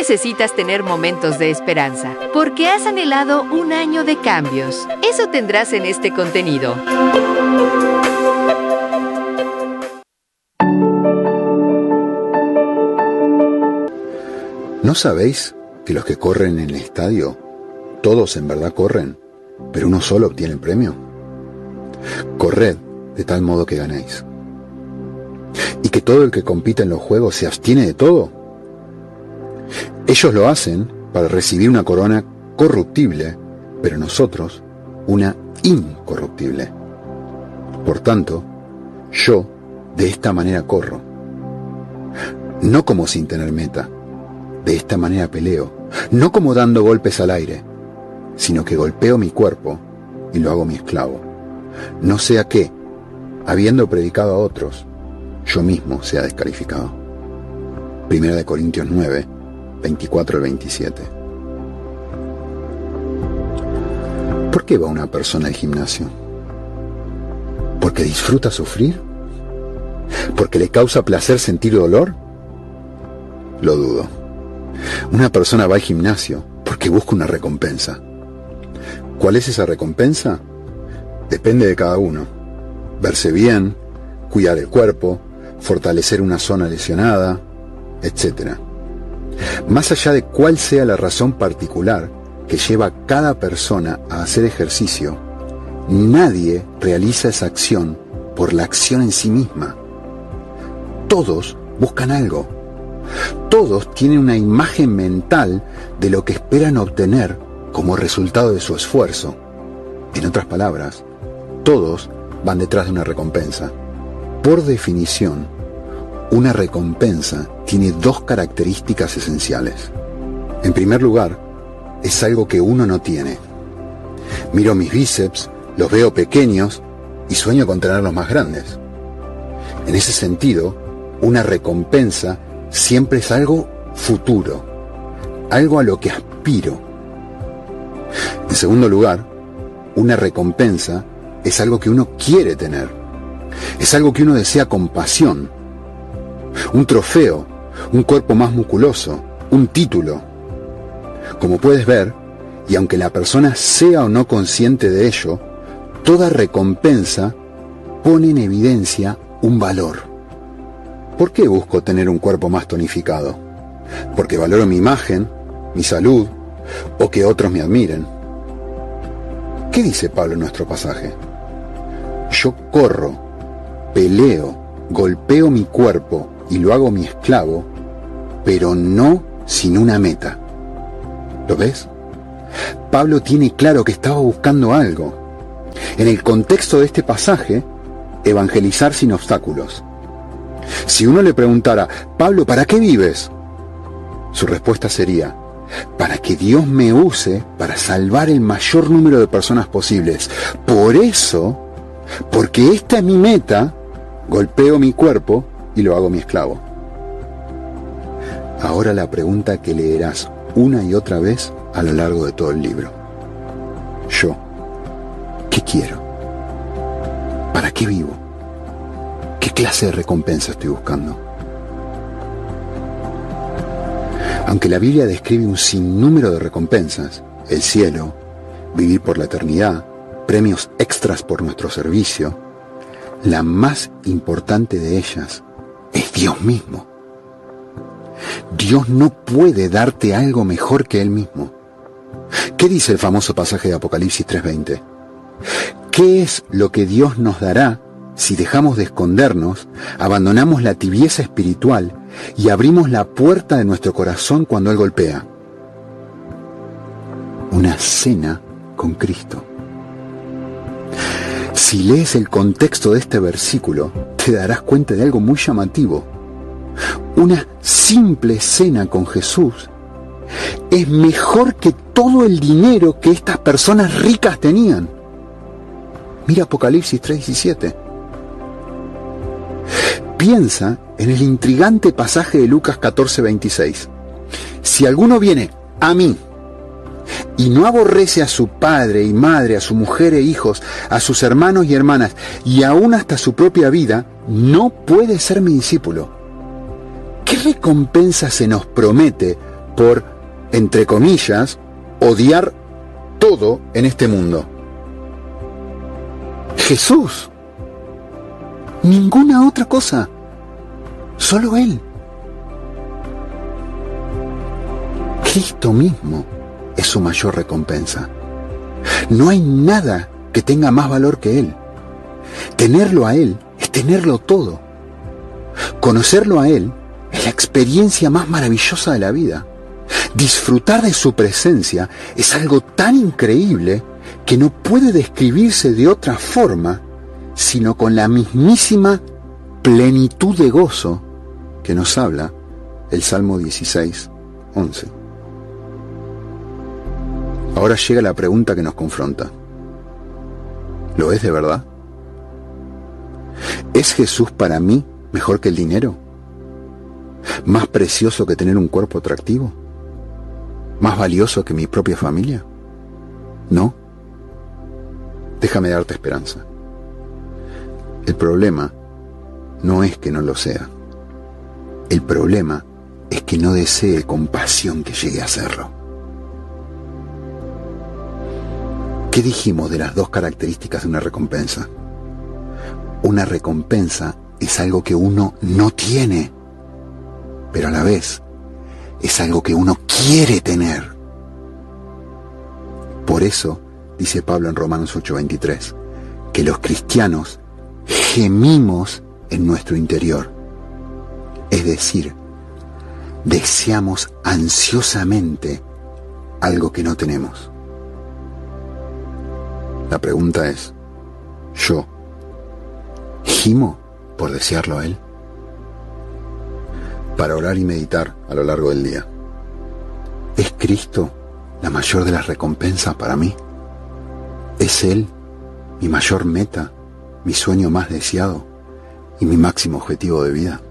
necesitas tener momentos de esperanza, porque has anhelado un año de cambios. Eso tendrás en este contenido. ¿No sabéis que los que corren en el estadio, todos en verdad corren, pero uno solo obtiene el premio? Corred de tal modo que ganéis. ¿Y que todo el que compita en los juegos se abstiene de todo? Ellos lo hacen para recibir una corona corruptible, pero nosotros una incorruptible. Por tanto, yo de esta manera corro, no como sin tener meta. De esta manera peleo, no como dando golpes al aire, sino que golpeo mi cuerpo y lo hago mi esclavo. No sea que, habiendo predicado a otros, yo mismo sea descalificado. 1 Corintios 9, 24 al 27. ¿Por qué va una persona al gimnasio? ¿Porque disfruta sufrir? ¿Porque le causa placer sentir dolor? Lo dudo. Una persona va al gimnasio porque busca una recompensa. ¿Cuál es esa recompensa? Depende de cada uno. Verse bien, cuidar el cuerpo, fortalecer una zona lesionada, etc. Más allá de cuál sea la razón particular que lleva a cada persona a hacer ejercicio, nadie realiza esa acción por la acción en sí misma. Todos buscan algo. Todos tienen una imagen mental de lo que esperan obtener como resultado de su esfuerzo. En otras palabras, todos van detrás de una recompensa. Por definición, una recompensa tiene dos características esenciales. En primer lugar, es algo que uno no tiene. Miro mis bíceps, los veo pequeños y sueño con tenerlos más grandes. En ese sentido, una recompensa siempre es algo futuro, algo a lo que aspiro. En segundo lugar, una recompensa es algo que uno quiere tener, es algo que uno desea con pasión. Un trofeo, un cuerpo más musculoso, un título. Como puedes ver, y aunque la persona sea o no consciente de ello, toda recompensa pone en evidencia un valor. ¿Por qué busco tener un cuerpo más tonificado? ¿Porque valoro mi imagen, mi salud, o que otros me admiren? ¿Qué dice Pablo en nuestro pasaje? Yo corro, peleo, golpeo mi cuerpo y lo hago mi esclavo, pero no sin una meta. ¿Lo ves? Pablo tiene claro que estaba buscando algo. En el contexto de este pasaje, evangelizar sin obstáculos. Si uno le preguntara, Pablo, ¿para qué vives? Su respuesta sería, para que Dios me use para salvar el mayor número de personas posibles. Por eso, porque esta es mi meta, golpeo mi cuerpo y lo hago mi esclavo. Ahora la pregunta que leerás una y otra vez a lo largo de todo el libro. Yo, ¿qué quiero? ¿Para qué vivo? ¿Qué clase de recompensa estoy buscando? Aunque la Biblia describe un sinnúmero de recompensas, el cielo, vivir por la eternidad, premios extras por nuestro servicio, la más importante de ellas es Dios mismo. Dios no puede darte algo mejor que Él mismo. ¿Qué dice el famoso pasaje de Apocalipsis 3:20? ¿Qué es lo que Dios nos dará si dejamos de escondernos, abandonamos la tibieza espiritual y abrimos la puerta de nuestro corazón cuando Él golpea? Una cena con Cristo. Si lees el contexto de este versículo, te darás cuenta de algo muy llamativo. Una simple cena con Jesús es mejor que todo el dinero que estas personas ricas tenían. Mira Apocalipsis 3:17. Piensa en el intrigante pasaje de Lucas 14:26. Si alguno viene a mí y no aborrece a su padre y madre, a su mujer e hijos, a sus hermanos y hermanas, y aún hasta su propia vida, no puede ser mi discípulo. ¿Qué recompensa se nos promete por, entre comillas, odiar todo en este mundo? Jesús. Ninguna otra cosa. Solo Él. Cristo mismo es su mayor recompensa. No hay nada que tenga más valor que Él. Tenerlo a Él es tenerlo todo. Conocerlo a Él es la experiencia más maravillosa de la vida. Disfrutar de su presencia es algo tan increíble que no puede describirse de otra forma sino con la mismísima plenitud de gozo que nos habla el Salmo 16, 11. Ahora llega la pregunta que nos confronta. ¿Lo es de verdad? ¿Es Jesús para mí mejor que el dinero? ¿Más precioso que tener un cuerpo atractivo? ¿Más valioso que mi propia familia? No. Déjame darte esperanza. El problema no es que no lo sea. El problema es que no desee con pasión que llegue a serlo. ¿Qué dijimos de las dos características de una recompensa? Una recompensa es algo que uno no tiene, pero a la vez es algo que uno quiere tener. Por eso, dice Pablo en Romanos 8:23, que los cristianos gemimos en nuestro interior. Es decir, deseamos ansiosamente algo que no tenemos. La pregunta es, ¿yo gimo por desearlo a Él? Para orar y meditar a lo largo del día, ¿es Cristo la mayor de las recompensas para mí? ¿Es Él mi mayor meta, mi sueño más deseado y mi máximo objetivo de vida?